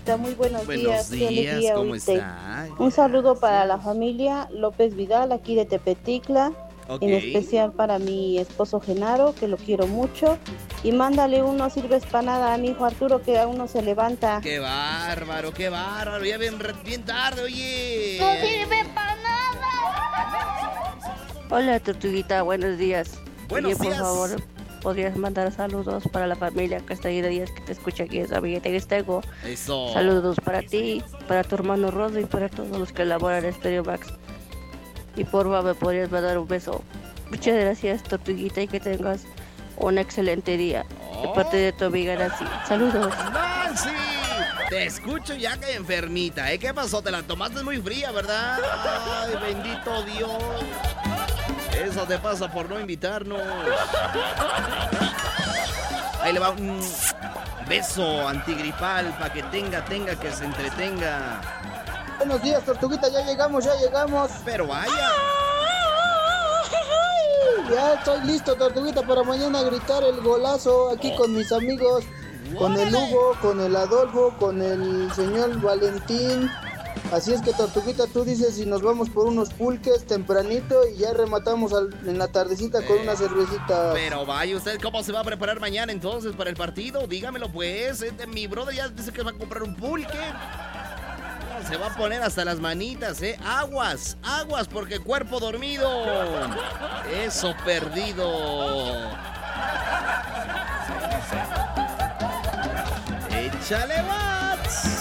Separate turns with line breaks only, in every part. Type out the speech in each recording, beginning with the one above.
Tortuguita, muy buenos días.
Buenos días, ¿cómo está?
Un saludo para la familia López Vidal, aquí de Tepeticla,
Okay.
en especial para mi esposo Genaro, que lo quiero mucho. Y mándale uno, sirve empanada a mi hijo Arturo, que aún no se levanta.
¡Qué bárbaro, qué bárbaro! Ya bien tarde, oye.
¡No sirve empanada!
Hola, Tortuguita, buenos días.
Buenos
Oye, por
días.
favor, ¿podrías mandar saludos para la familia que está ahí de días que te escucha aquí en Sabillete que tengo?
Eso.
Saludos para ti, para tu hermano Rodo y para todos los que laboran en Stereo Max. Y por favor, ¿me podrías mandar un beso? Muchas gracias, Tortuguita, y que tengas un excelente día. De parte de tu amiga Nancy. Saludos.
¡Nancy! Te escucho ya que enfermita, ¿eh? ¿Qué pasó? Te la tomaste muy fría, ¿verdad? ¡Ay, bendito Dios! Eso te pasa por no invitarnos. Ahí le va un beso antigripal para que tenga que se entretenga.
Buenos días, Tortuguita, ya llegamos.
Pero vaya.
Ya estoy listo, Tortuguita, para mañana gritar el golazo aquí con mis amigos, con el Hugo, con el Adolfo, con el señor Valentín. Así es que, Tortuguita, tú dices si nos vamos por unos pulques tempranito y ya rematamos en la tardecita con una cervecita.
Pero vaya, ¿usted cómo se va a preparar mañana entonces para el partido? Dígamelo pues. Mi brother ya dice que va a comprar un pulque. Se va a poner hasta las manitas, ¿eh? Aguas, porque cuerpo dormido. Eso perdido. Échale Bats.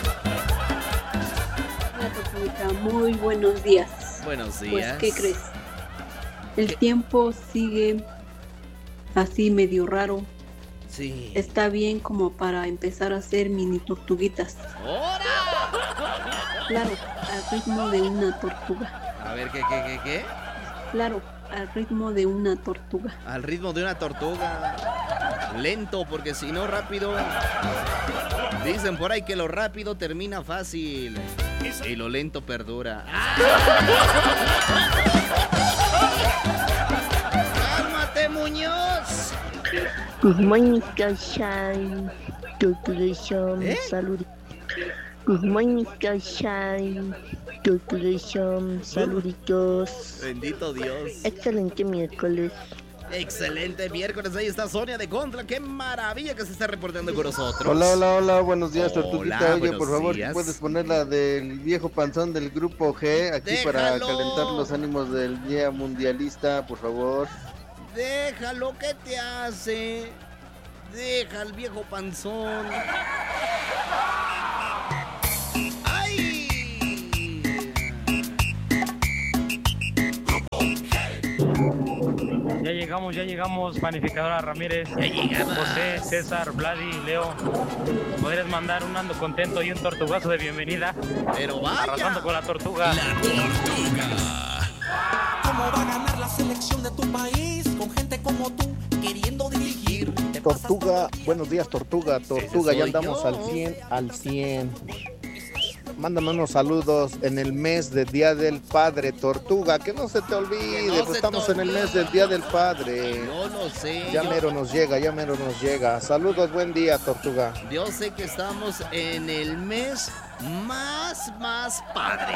Hola, Tortuguita, muy buenos días.
Buenos días.
Pues, ¿qué crees? El tiempo sigue así medio raro.
Sí.
Está bien como para empezar a hacer mini tortuguitas.
¡Hora!
Claro, al ritmo de una tortuga.
A ver, ¿qué?
Claro, al ritmo de una tortuga.
Al ritmo de una tortuga. Lento, porque si no rápido. Dicen por ahí que lo rápido termina fácil y lo lento perdura. ¡Cálmate, Muñoz!
Good morning, Sunshine. Tortugation, salud. Good morning, Sunshine. Tortugation, saluditos.
Bendito Dios.
Excelente miércoles.
Excelente miércoles, ahí está Sonia de Contra. Qué maravilla que se está reportando con nosotros.
Hola, buenos días, Tortuguita.
Hola,
Oye,
buenos
por favor,
días.
¿puedes poner la del viejo panzón del grupo G aquí para calentar los ánimos del día mundialista, por favor?
Déjalo, ¿qué te hace? Deja al viejo panzón. ¡Ay!
Ya llegamos, panificadora Ramírez.
Ya llegamos.
José, César, Vladi, Leo. ¿Podrías mandar un ando contento y un tortugazo de bienvenida?
Pero vaya.
Arrasando con la tortuga.
La tortuga. ¿Cómo va a ganar la selección de tu país con gente como tú queriendo dirigir?
Tortuga, buenos días, Tortuga, ya andamos
yo.
al 100. Mándame unos saludos en el mes del Día del Padre, Tortuga, que no se te olvide, pues estamos en el mes del Día del Padre.
Yo lo sé.
Ya mero nos llega. Saludos, buen día, Tortuga.
Yo sé que estamos en el mes más padre.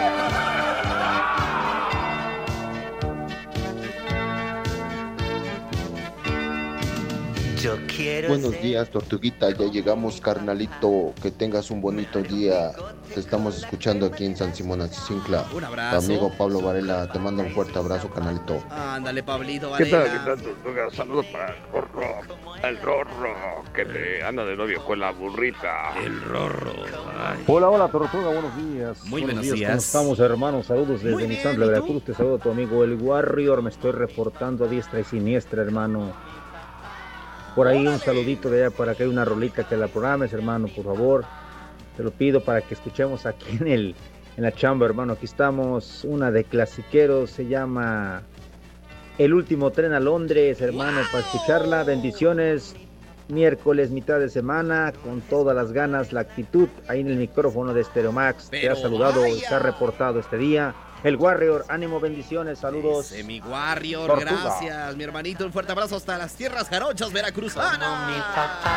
Yo quiero
Buenos días, Tortuguita, ya llegamos, carnalito, que tengas un bonito día. Te estamos escuchando aquí en San Simón Achichincla.
Un abrazo.
Tu amigo Pablo Varela, te manda un fuerte abrazo, carnalito.
Ándale, Pablito
¿Qué
Varela.
tal, Tortuga? Saludos para el Rorro, que te anda de novio con la burrita.
El Rorro. Ay.
Hola, Tortuga, buenos días.
Muy buenos días.
¿Cómo estamos, hermanos? Saludos desde
Muy bien,
Misantla,
¿y tú?
Veracruz. Te saludo a tu amigo el Warrior. Me estoy reportando a diestra y siniestra, hermano. Por ahí un saludito de allá para que haya una rolita que la programes, hermano, por favor. Te lo pido para que escuchemos aquí en la chamba, hermano. Aquí estamos, una de clasiqueros, se llama El Último Tren a Londres, hermano, para escucharla. Bendiciones. Miércoles, mitad de semana, con todas las ganas, la actitud, ahí en el micrófono de Stereo Max. Te ha
Pero
saludado,
vaya.
te ha reportado este día. El Warrior, ánimo, bendiciones, saludos.
Mi Warrior,
Tortuga.
gracias, mi hermanito. Un fuerte abrazo hasta las tierras jarochas veracruzanas.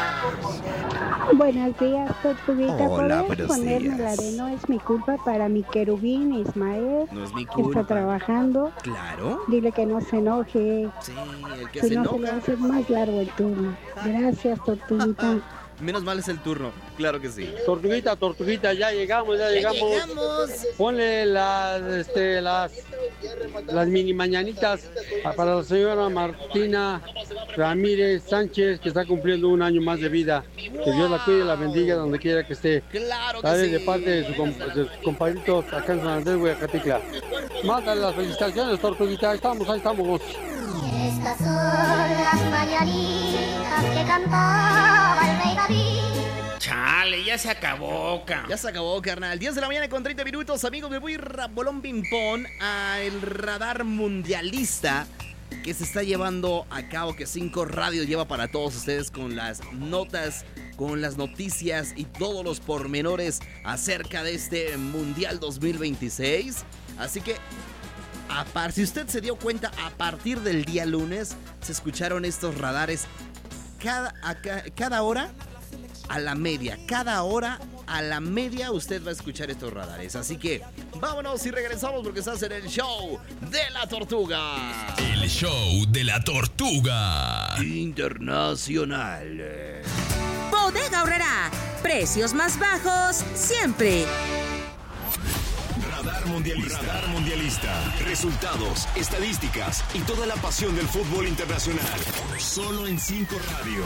Buenos días, Tortuguita.
Hola,
¿Podrías
buenos
ponerme
días.
la de No es mi culpa para mi querubín Ismael?
No es mi
Que
culpa.
está trabajando.
Claro.
Dile que no se enoje.
Sí, el que
Si
se
no, se le va
enoja.
a hacer más largo el turno. Gracias, Tortuguita.
Menos mal es el turno, claro que sí.
Tortuguita, ya llegamos. Ponle las mini mañanitas para la señora Martina Ramírez Sánchez, que está cumpliendo un año más de vida. Que Dios la cuide y la bendiga donde quiera que esté.
Claro que
Dale
sí.
de parte de sus compañeritos acá en San Andrés, Huacatecla. Mándale las felicitaciones, Tortuguita. Ahí estamos.
Estas son las mañanitas que cantaba el rey David.
Chale, ya se acabó, carnal. 10 de la mañana con 30 minutos, amigos. Me voy a ir bolón ping-pong al radar mundialista que se está llevando a cabo, que 5 Radio lleva para todos ustedes con las notas, con las noticias y todos los pormenores acerca de este Mundial 2026. Así que, si usted se dio cuenta, a partir del día lunes se escucharon estos radares cada hora a la media. Cada hora a la media usted va a escuchar estos radares. Así que vámonos y regresamos porque estás en el show de la Tortuga.
El show de la Tortuga
Internacional.
Bodega Aurrerá. Precios más bajos siempre.
Radar Mundialista. Resultados, estadísticas y toda la pasión del fútbol internacional. Solo en 5 Radio.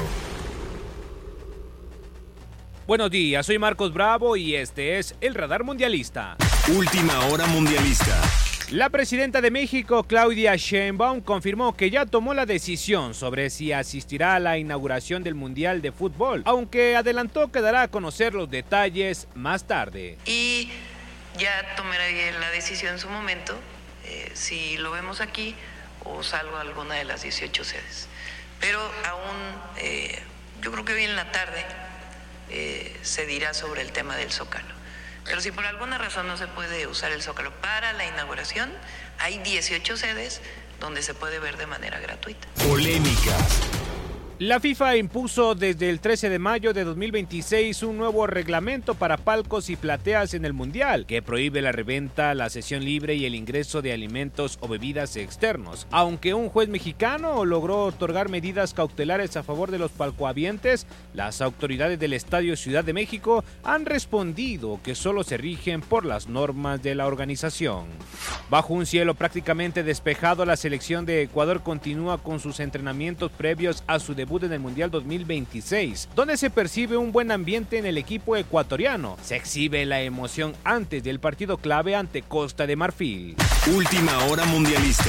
Buenos días, soy Marcos Bravo y este es el Radar Mundialista.
Última hora mundialista.
La presidenta de México, Claudia Sheinbaum, confirmó que ya tomó la decisión sobre si asistirá a la inauguración del Mundial de Fútbol, aunque adelantó que dará a conocer los detalles más tarde.
Y ya tomaré la decisión en su momento, si lo vemos aquí o salgo a alguna de las 18 sedes. Pero aún, yo creo que hoy en la tarde se dirá sobre el tema del Zócalo. Pero si por alguna razón no se puede usar el Zócalo para la inauguración, hay 18 sedes donde se puede ver de manera gratuita.
Polémicas.
La FIFA impuso desde el 13 de mayo de 2026 un nuevo reglamento para palcos y plateas en el Mundial, que prohíbe la reventa, la cesión libre y el ingreso de alimentos o bebidas externos. Aunque un juez mexicano logró otorgar medidas cautelares a favor de los palcohabientes, las autoridades del Estadio Ciudad de México han respondido que solo se rigen por las normas de la organización. Bajo un cielo prácticamente despejado, la selección de Ecuador continúa con sus entrenamientos previos a su debut en el Mundial 2026, donde se percibe un buen ambiente en el equipo ecuatoriano. Se exhibe la emoción antes del partido clave ante Costa de Marfil.
Última hora mundialista.